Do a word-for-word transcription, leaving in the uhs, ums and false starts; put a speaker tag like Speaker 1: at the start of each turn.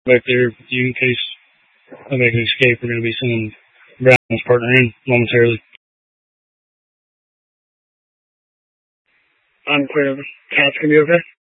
Speaker 1: back there with you in case I make an escape. We're going to be sending Brown's partner in momentarily. I'm clear. Cat's going to be okay?